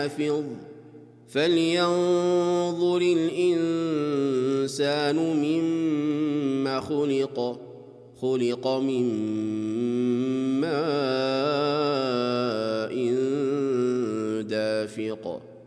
حافظ فلينظر الإنسان مما خلق من ماء دافق